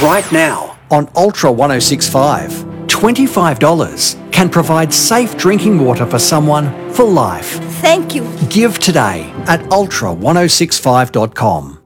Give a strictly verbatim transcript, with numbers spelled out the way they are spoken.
right now on Ultra ten sixty-five. twenty-five dollars can provide safe drinking water for someone for life. Thank you. Give today at ultra ten sixty-five dot com.